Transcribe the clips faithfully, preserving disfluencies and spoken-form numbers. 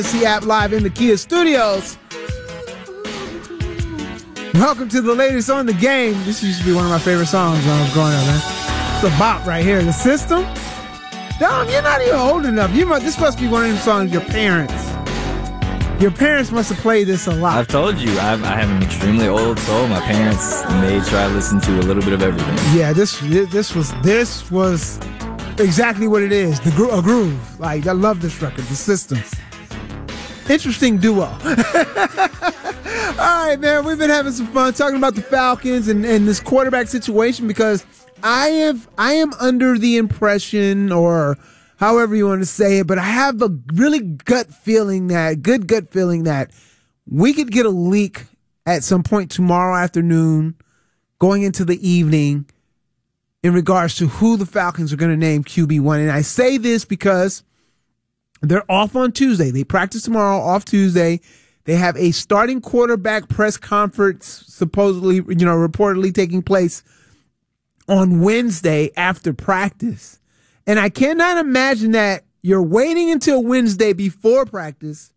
C app live in the Kia studios. Welcome to the latest on the game. This used to be one of my favorite songs when I was growing up, man. It's a bop right here. The System. Dom, you're not even old enough. You must, this must be one of them songs your parents. Your parents must have played this a lot. I've told you, I've, I have an extremely old soul. My parents, they try to listen to a little bit of everything. Yeah, this this was this was exactly what it is. The gro- a groove. Like, I love this record. The System. Interesting duo. All right, man. We've been having some fun talking about the Falcons and, and this quarterback situation because I have I am under the impression, or however you want to say it, but I have a really gut feeling that, good gut feeling that we could get a leak at some point tomorrow afternoon, going into the evening, in regards to who the Falcons are going to name Q B one. And I say this because they're off on Tuesday. They practice tomorrow, off Tuesday. They have a starting quarterback press conference, supposedly, you know, reportedly taking place on Wednesday after practice. And I cannot imagine that you're waiting until Wednesday before practice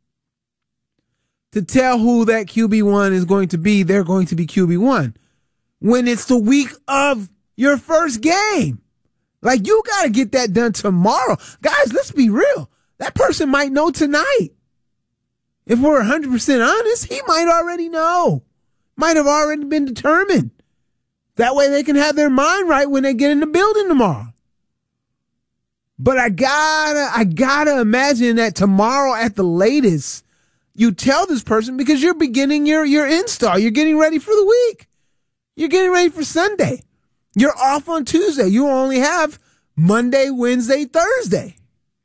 to tell who that Q B one is going to be. They're going to be Q B one when it's the week of your first game. Like, you got to get that done tomorrow. Guys, let's be real. That person might know tonight. If we're one hundred percent honest, he might already know. Might have already been determined. That way they can have their mind right when they get in the building tomorrow. But I gotta, I gotta imagine that tomorrow at the latest, you tell this person because you're beginning your, your install. You're getting ready for the week. You're getting ready for Sunday. You're off on Tuesday. You only have Monday, Wednesday, Thursday.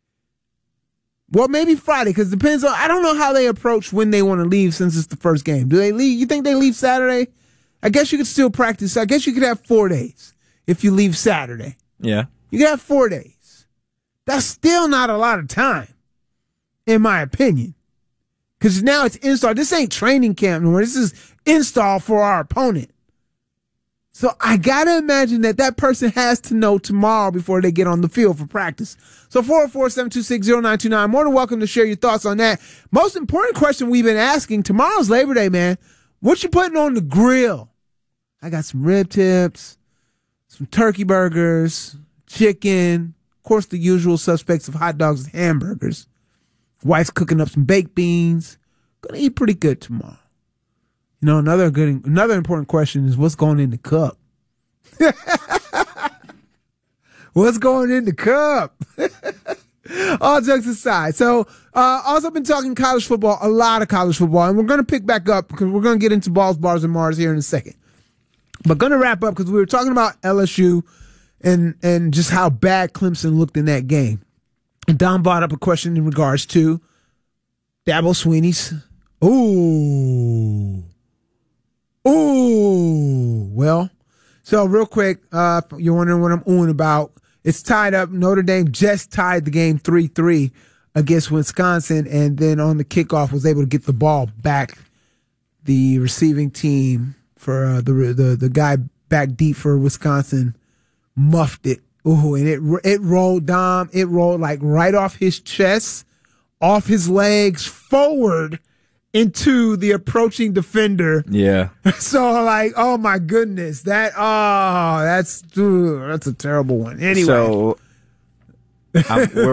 Well, maybe Friday, because it depends on, I don't know how they approach when they want to leave since it's the first game. Do they leave? You think they leave Saturday? I guess you could still practice. I guess you could have four days if you leave Saturday. Yeah. You could have four days. That's still not a lot of time, in my opinion. Because now it's install. This ain't training camp no more. This is install for our opponent. So I got to imagine that that person has to know tomorrow before they get on the field for practice. So four oh four, seven two six, oh nine two nine. More than welcome to share your thoughts on that. Most important question we've been asking, tomorrow's Labor Day, man. What you putting on the grill? I got some rib tips, some turkey burgers, chicken, of course the usual suspects of hot dogs and hamburgers. Wife's cooking up some baked beans. Gonna eat pretty good tomorrow. You know, another good, another important question is what's going in the cup? What's going in the cup? All jokes aside. So, uh, also been talking college football, a lot of college football, and we're going to pick back up because we're going to get into balls, bars, and Mars here in a second. But going to wrap up because we were talking about L S U and, and just how bad Clemson looked in that game. And Don brought up a question in regards to Dabo Swinney's. Ooh. Ooh. Well, so real quick, uh, you're wondering what I'm oohing about. It's tied up. Notre Dame just tied the game three three against Wisconsin, and then on the kickoff was able to get the ball back. The receiving team for uh, the, the the guy back deep for Wisconsin muffed it. Ooh, and it it rolled, Dom. It rolled like right off his chest, off his legs, forward into the approaching defender. Yeah. So like, oh my goodness, that oh, that's ooh, that's a terrible one. Anyway, so I'm, we're